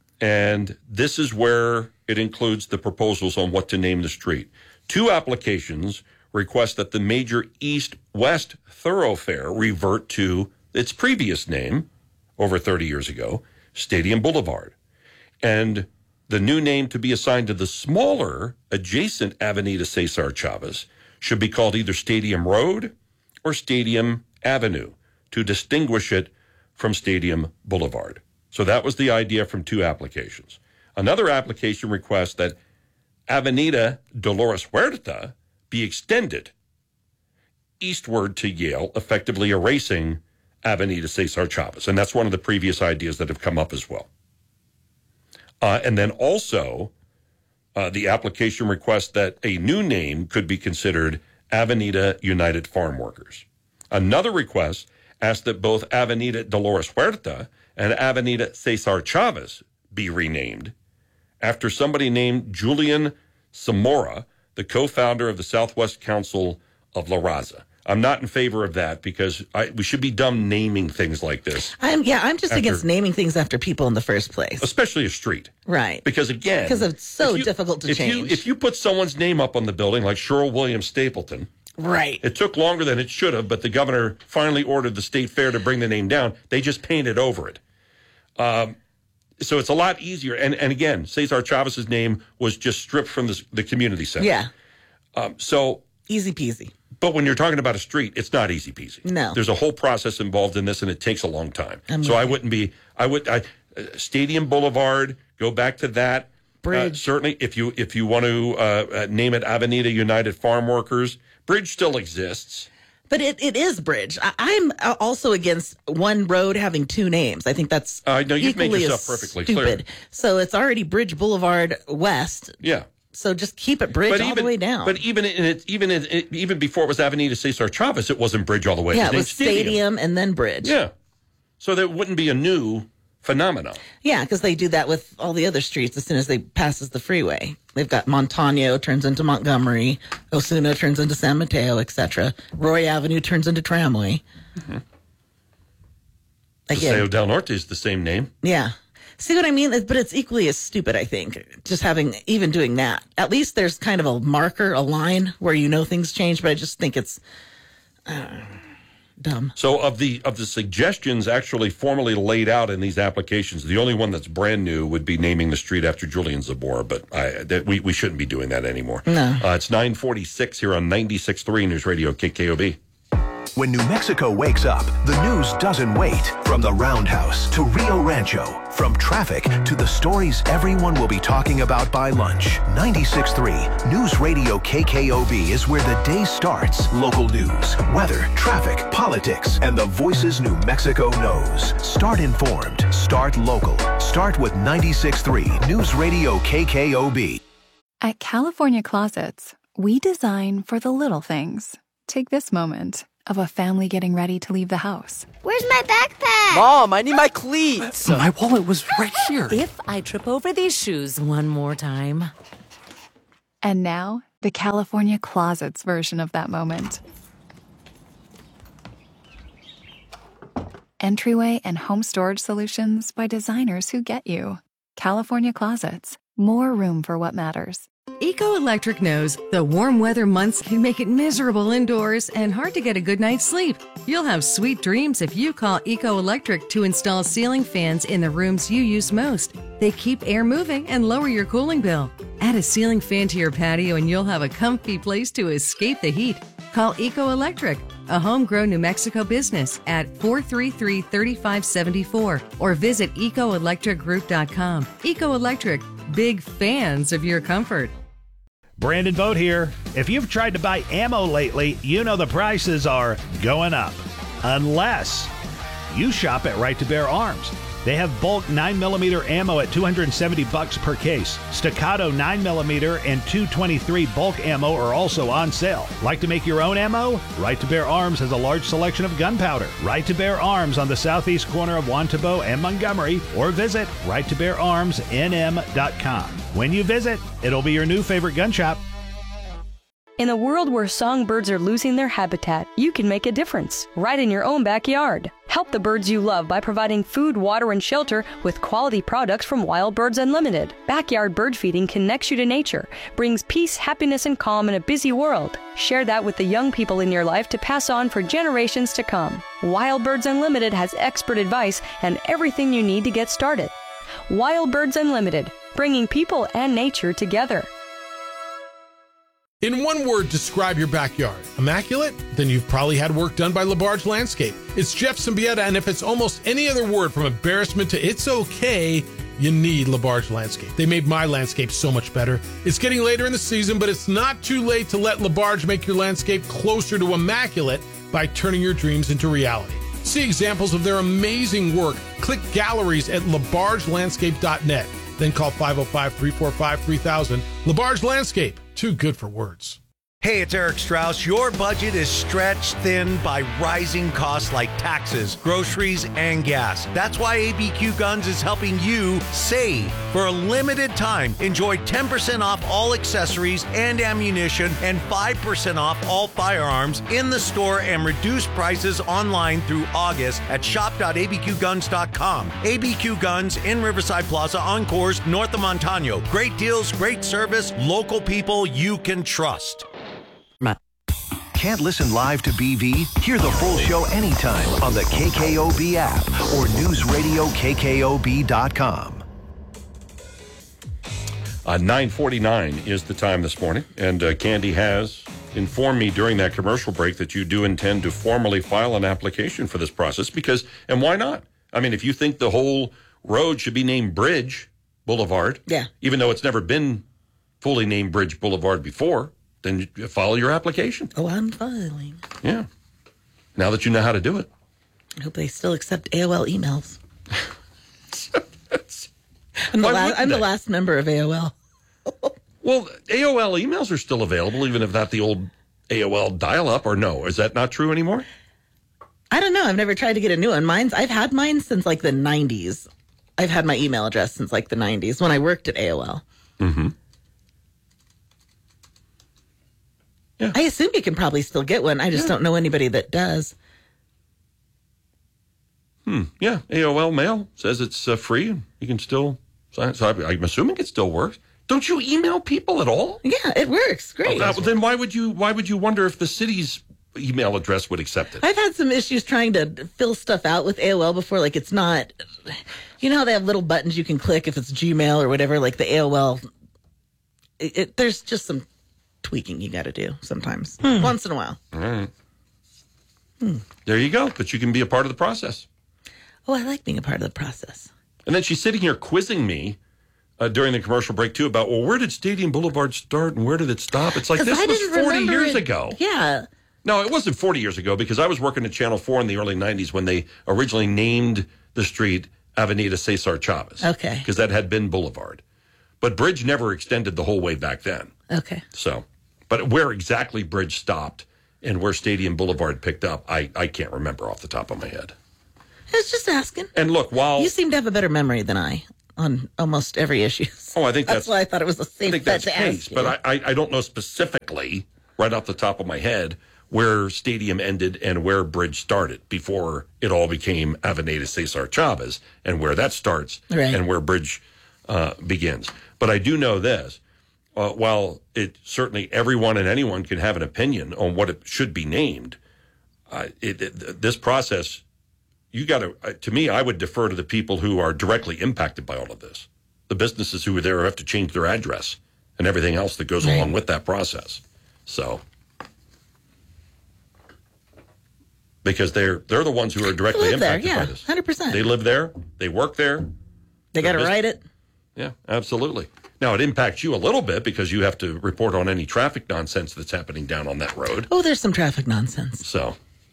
And this is where it includes the proposals on what to name the street. Two applications request that the major east-west thoroughfare revert to its previous name over thirty years ago, Stadium Boulevard. And the new name to be assigned to the smaller adjacent Avenida Cesar Chavez should be called either Stadium Road or Stadium Avenue to distinguish it from Stadium Boulevard. So that was the idea from two applications. Another application requests that Avenida Dolores Huerta be extended eastward to Yale, effectively erasing Avenida Cesar Chavez. And that's one of the previous ideas that have come up as well. Uh, and then also, uh, the application requests that a new name could be considered Avenida United Farm Workers. Another request asked that both Avenida Dolores Huerta and Avenida Cesar Chavez be renamed after somebody named Julian Zamora, the co-founder of the Southwest Council of La Raza. I'm not in favor of that because I, we should be done naming things like this.
I'm yeah, I'm just
after,
against naming things after people in the first place.
Especially a street.
Right.
Because again,
because it's so
you,
difficult to
if
change.
You, if you put someone's name up on the building like Sherrill Williams Stapleton,
right.
It took longer than it should have, but the governor finally ordered the state fair to bring the name down. They just painted over it. Um, so it's a lot easier. And, and again, Cesar Chavez's name was just stripped from the, the community center.
Yeah.
Um, so
easy peasy.
But when you're talking about a street, it's not easy peasy.
No.
There's a whole process involved in this, and it takes a long time.
I'm
so
right.
I wouldn't be, I would, I, uh, Stadium Boulevard, go back to that.
Bridge.
Uh, certainly, if you if you want to uh, uh, name it Avenida United Farm Workers, Bridge still exists.
But it, it is Bridge. I, I'm also against one road having two names. I think that's
uh, no, you've
equally
made yourself
as
perfectly
stupid.
clear.
So it's already Bridge Boulevard West.
Yeah.
So just keep it Bridge
but
all
even,
the way down.
But even in it, even in it, even before it was Avenida Cesar Chavez, it wasn't Bridge all the way.
Yeah,
it
it
was
was Stadium. Stadium and then Bridge.
Yeah. So that wouldn't be a new phenomenon.
Yeah, because they do that with all the other streets as soon as they passes the freeway. They've got Montano turns into Montgomery, Osuna turns into San Mateo, et cetera. Roy Avenue turns into Tramway.
Mm-hmm.
Again.
Paseo del Norte is the same name.
Yeah. See what I mean? But it's equally as stupid, I think, just having, even doing that. At least there's kind of a marker, a line where you know things change, but I just think it's uh, dumb.
So of the of the suggestions actually formally laid out in these applications, the only one that's brand new would be naming the street after Julian Zabora, but I, that, we, we shouldn't be doing that anymore.
No.
Uh, it's nine forty-six here on ninety-six point three News Radio K K O B.
When New Mexico wakes up, the news doesn't wait. From the Roundhouse to Rio Rancho, from traffic to the stories everyone will be talking about by lunch. ninety-six point three News Radio K K O B is where the day starts. Local news, weather, traffic, politics, and the voices New Mexico knows. Start informed. Start local. Start with ninety-six point three News Radio K K O B.
At California Closets, we design for the little things. Take this moment of a family getting ready to leave the house.
Where's my backpack?
Mom, I need my cleats. My wallet was right here.
If I trip over these shoes one more time.
And now, the California Closets version of that moment. Entryway and home storage solutions by designers who get you. California Closets. More room for what matters.
Eco Electric knows the warm weather months can make it miserable indoors and hard to get a good night's sleep. You'll have sweet dreams if you call Eco Electric to install ceiling fans in the rooms you use most. They keep air moving and lower your cooling bill. Add a ceiling fan to your patio and you'll have a comfy place to escape the heat. Call Eco Electric, a homegrown New Mexico business, at four three three, three five seven four or visit eco electric group dot com. Eco Electric, big fans of your comfort.
Brandon Vogt here. If you've tried to buy ammo lately, you know the prices are going up. Unless you shop at Right to Bear Arms. They have bulk nine millimeter ammo at two hundred seventy bucks per case. Staccato nine millimeter and two twenty-three bulk ammo are also on sale. Like to make your own ammo? Right to Bear Arms has a large selection of gunpowder. Right to Bear Arms on the southeast corner of Wantabo and Montgomery, or visit right to bear arms n m dot com. When you visit, it'll be your new favorite gun shop.
In a world where songbirds are losing their habitat, you can make a difference, right in your own backyard. Help the birds you love by providing food, water, and shelter with quality products from Wild Birds Unlimited. Backyard bird feeding connects you to nature, brings peace, happiness, and calm in a busy world. Share that with the young people in your life to pass on for generations to come. Wild Birds Unlimited has expert advice and everything you need to get started. Wild Birds Unlimited, bringing people and nature together.
In one word, describe your backyard. Immaculate? Then you've probably had work done by LaBarge Landscape. It's Jeff Symbieta, and if it's almost any other word from embarrassment to it's okay, you need LaBarge Landscape. They made my landscape so much better. It's getting later in the season, but it's not too late to let LaBarge make your landscape closer to immaculate by turning your dreams into reality. See examples of their amazing work. Click galleries at labarge landscape dot net. Then call five oh five, three four five, three thousand. LaBarge Landscape. Too good for words.
Hey, it's Eric Strauss. Your budget is stretched thin by rising costs like taxes, groceries, and gas. That's why A B Q Guns is helping you save. For a limited time, enjoy ten percent off all accessories and ammunition and five percent off all firearms in the store and reduced prices online through August at shop dot a b q guns dot com. A B Q Guns in Riverside Plaza on Coors, north of Montano. Great deals, great service, local people you can trust.
Can't listen live to B V? Hear the full show anytime on the K K O B app or news radio k k o b dot com.
Uh, nine forty-nine is the time this morning, and uh, Candy has informed me during that commercial break that you do intend to formally file an application for this process because, and why not? I mean, if you think the whole road should be named Bridge Boulevard,
yeah,
even though it's never been fully named Bridge Boulevard before, then you file your application.
Oh, I'm filing.
Yeah. Now that you know how to do it.
I hope they still accept A O L emails. I'm, the last, I'm the last member of A O L.
Well, A O L emails are still available, even if not the old A O L dial-up, or no? Is that not true anymore?
I don't know. I've never tried to get a new one. Mine's, I've had mine since like the nineties. I've had my email address since like the nineties when I worked at A O L.
Mm-hmm.
Yeah. I assume you can probably still get one. I just yeah. don't know anybody that does.
Hmm. Yeah. A O L Mail says it's uh, free. You can still sign it. So I, I'm assuming it still works. Don't you email people at all?
Yeah, it works. Great.
Oh, that, then why would you? Why would you wonder if the city's email address would accept it?
I've had some issues trying to fill stuff out with A O L before. Like, it's not. You know how they have little buttons you can click if it's Gmail or whatever. Like the A O L. It, it, there's just some tweaking you got to do sometimes, hmm. once in a while.
All right. Hmm. There you go. But you can be a part of the process.
Oh, I like being a part of the process.
And then she's sitting here quizzing me uh, during the commercial break, too, about, well, where did Stadium Boulevard start and where did it stop? It's like, this
I
was forty years
it.
ago.
Yeah.
No, it wasn't forty years ago because I was working at Channel four in the early nineties when they originally named the street Avenida Cesar Chavez.
Okay.
Because that had been Boulevard. But Bridge never extended the whole way back then.
Okay.
So, but where exactly Bridge stopped and where Stadium Boulevard picked up, I, I can't remember off the top of my head.
I was just asking.
And look, while...
You seem to have a better memory than I on almost every issue.
Oh, I think that's...
That's why I thought it was a safe
I think
bet
that's
to
the case,
ask you.
but I, I, I don't know specifically, right off the top of my head, where Stadium ended and where Bridge started before it all became Avenida Cesar Chavez, and where that starts
right.
and where Bridge uh, begins. But I do know this. Uh, while it certainly everyone and anyone can have an opinion on what it should be named, uh, it, it, this process... You got to, to me, I would defer to the people who are directly impacted by all of this. The businesses who are there have to change their address and everything else that goes
right.
along with that process. So, because they're they're the ones who are directly impacted
there, yeah,
by this.
one hundred percent.
They live there. They work there.
They got to write it.
Yeah, absolutely. Now, it impacts you a little bit because you have to report on any traffic nonsense that's happening down on that road.
Oh, there's some traffic nonsense.
So...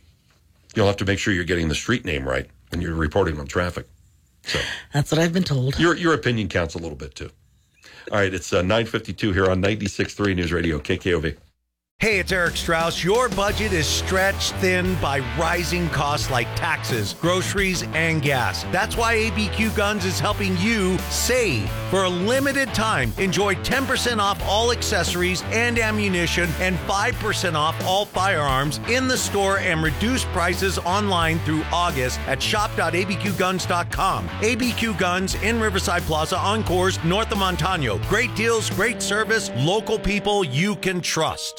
You'll have to make sure you're getting the street name right when you're reporting on traffic. So
that's what I've been told.
Your your opinion counts a little bit, too. All right, it's uh, nine fifty-two here on ninety-six point three News Radio, K K O V.
Hey, it's Eric Strauss. Your budget is stretched thin by rising costs like taxes, groceries, and gas. That's why A B Q Guns is helping you save. For a limited time, enjoy ten percent off all accessories and ammunition and five percent off all firearms in the store and reduced prices online through August at shop dot a b q guns dot com. A B Q Guns in Riverside Plaza on Coors, north of Montano. Great deals, great service, local people you can trust.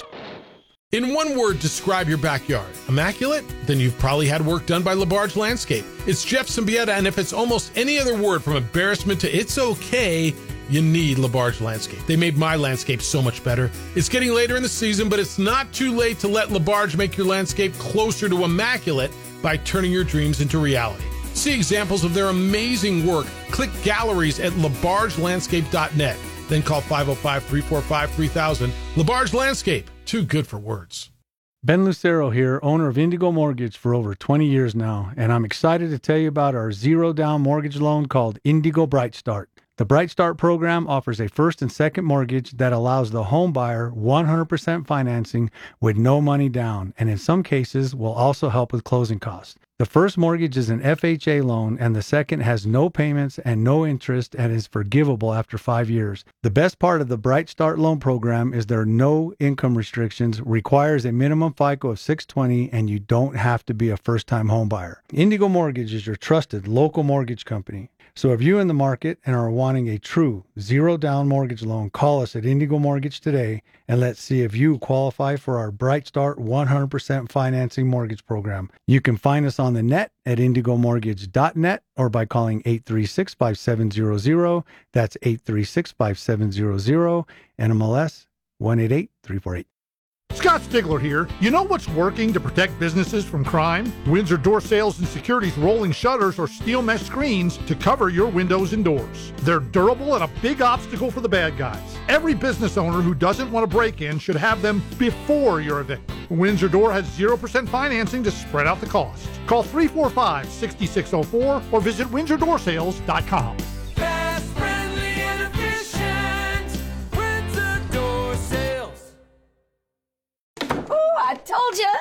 In one word, describe your backyard. Immaculate? Then you've probably had work done by LaBarge Landscape. It's Jeff Symbieta, and if it's almost any other word from embarrassment to it's okay, you need LaBarge Landscape. They made my landscape so much better. It's getting later in the season, but it's not too late to let LaBarge make your landscape closer to immaculate by turning your dreams into reality. See examples of their amazing work. Click galleries at labarge landscape dot net. Then call five oh five, three four five, three thousand. LaBarge Landscape. Too good for words.
Ben Lucero here, owner of Indigo Mortgage for over twenty years now, and I'm excited to tell you about our zero-down mortgage loan called Indigo Bright Start. The Bright Start program offers a first and second mortgage that allows the home buyer one hundred percent financing with no money down, and in some cases will also help with closing costs. The first mortgage is an F H A loan, and the second has no payments and no interest and is forgivable after five years. The best part of the Bright Start loan program is there are no income restrictions, requires a minimum FICO of six twenty, and you don't have to be a first-time home buyer. Indigo Mortgage is your trusted local mortgage company. So if you're in the market and are wanting a true zero-down mortgage loan, call us at Indigo Mortgage today, and let's see if you qualify for our Bright Start one hundred percent financing mortgage program. You can find us on the net at indigo mortgage dot net or by calling eight three six, five seven zero zero. That's eight three six, five seven zero zero, N M L S one eight eight three four eight.
Scott Stigler here. You know what's working to protect businesses from crime? Windsor Door Sales and Security's rolling shutters or steel mesh screens to cover your windows and doors. They're durable and a big obstacle for the bad guys. Every business owner who doesn't want to break in should have them before you're a victim. Windsor Door has zero percent financing to spread out the cost. Call three four five, six six zero four or visit windsor door sales dot com.
Fast, friendly, and efficient. Windsor Door Sales.
Ooh, I told you.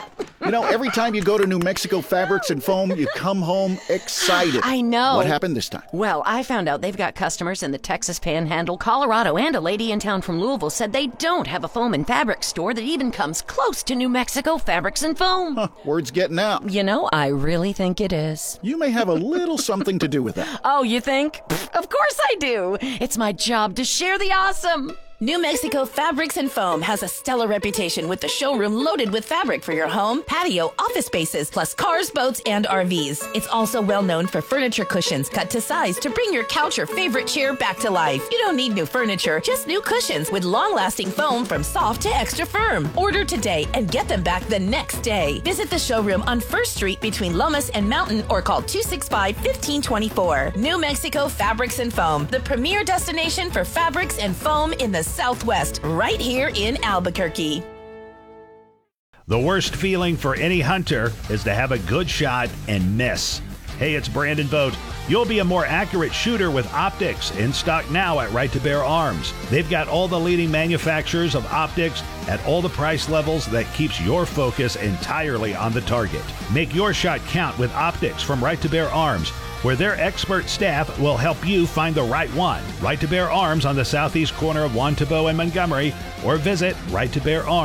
You know, every time you go to New Mexico Fabrics and Foam, you come home excited.
I know.
What happened this time?
Well, I found out they've got customers in the Texas Panhandle, Colorado, and a lady in town from Louisville said they don't have a foam and fabric store that even comes close to New Mexico Fabrics and Foam.
Huh, word's getting out.
You know, I really think it is.
You may have a little something to do with that.
Oh, you think? Pfft, of course I do. It's my job to share the awesome.
New Mexico Fabrics and Foam has a stellar reputation with the showroom loaded with fabric for your home, patio, office spaces, plus cars, boats, and R Vs. It's also well known for furniture cushions cut to size to bring your couch or favorite chair back to life. You don't need new furniture, just new cushions with long-lasting foam from soft to extra firm. Order today and get them back the next day. Visit the showroom on First Street between Lomas and Mountain or call two six five, one five two four. New Mexico Fabrics and Foam, the premier destination for fabrics and foam in the Southwest, right here in Albuquerque.
The worst feeling for any hunter is to have a good shot and miss. Hey, it's Brandon Vogt. You'll be a more accurate shooter with optics, in stock now at Right to Bear Arms. They've got all the leading manufacturers of optics at all the price levels that keeps your focus entirely on the target. Make your shot count with optics from Right to Bear Arms, where their expert staff will help you find the right one. Right to Bear Arms on the southeast corner of Juan Tabo and Montgomery, or visit right to bear arms.